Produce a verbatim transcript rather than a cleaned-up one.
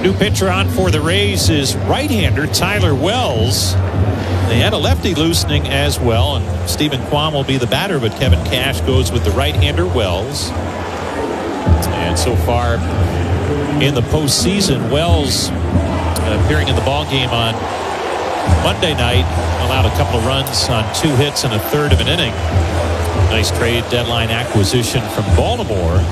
New pitcher on for the Rays is right-hander Tyler Wells. They had a lefty loosening as well, and Stephen Kwan will be the batter, but Kevin Cash goes with the right-hander Wells. And so far in the postseason, Wells uh, appearing in the ballgame on Monday night, allowed a couple of runs on two hits and a third of an inning. Nice trade deadline acquisition from Baltimore.